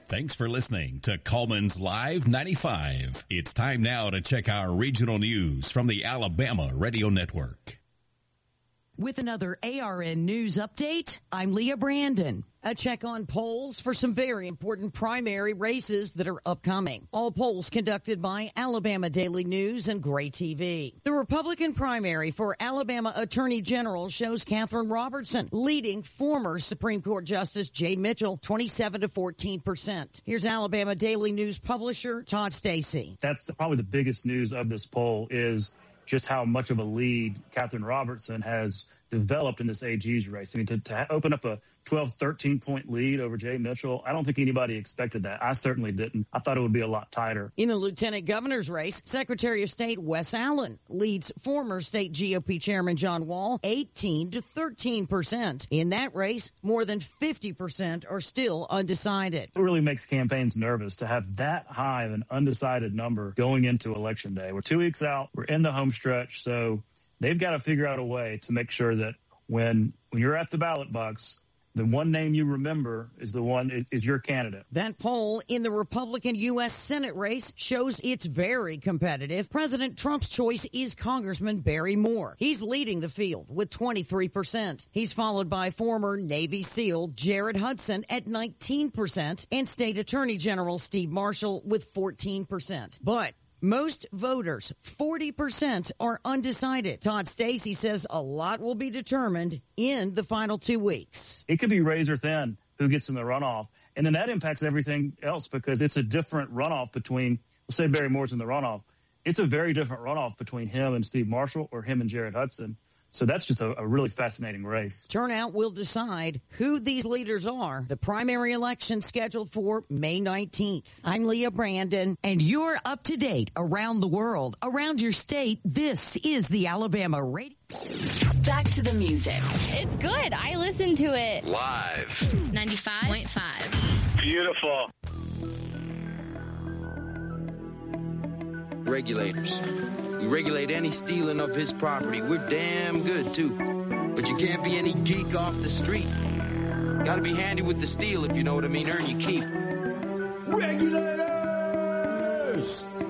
Thanks for listening to Coleman's Live 95. It's time now to check our regional news from the Alabama Radio Network. With another ARN News update, I'm Leah Brandon. A check on polls for some very important primary races that are upcoming. All polls conducted by Alabama Daily News and Gray TV. The Republican primary for Alabama Attorney General shows Catherine Robertson leading former Supreme Court Justice Jay Mitchell 27 to 14%. Here's Alabama Daily News publisher Todd Stacy. That's probably the biggest news of this poll is just how much of a lead Catherine Robertson has developed in this AG's race. I mean, to open up a 12, 13-point lead over Jay Mitchell, I don't think anybody expected that. I certainly didn't. I thought it would be a lot tighter. In the lieutenant governor's race, Secretary of State Wes Allen leads former state GOP Chairman John Wall 18 to 13%. In that race, more than 50% are still undecided. It really makes campaigns nervous to have that high of an undecided number going into Election Day. We're 2 weeks out. We're in the home stretch, so they've got to figure out a way to make sure that when you're at the ballot box, the one name you remember is the one is your candidate. That poll in the Republican U.S. Senate race shows it's very competitive. President Trump's choice is Congressman Barry Moore. He's leading the field with 23%. He's followed by former Navy SEAL Jared Hudson at 19% and State Attorney General Steve Marshall with 14%. But most voters, 40%, are undecided. Todd Stacy says a lot will be determined in the final 2 weeks. It could be razor thin who gets in the runoff, and then that impacts everything else because it's a different runoff between, let's say Barry Moore's in the runoff. It's a very different runoff between him and Steve Marshall or him and Jared Hudson. So that's just a really fascinating race. Turnout will decide who these leaders are. The primary election scheduled for May 19th. I'm Leah Brandon, and you're up to date around the world, around your state. This is the Alabama Radio. Back to the music. It's good. I listen to it. Live. 95.5. Beautiful. Regulators. We regulate any stealing of his property. We're damn good, too. But you can't be any geek off the street. Gotta be handy with the steel, if you know what I mean. Earn your keep. Regulators!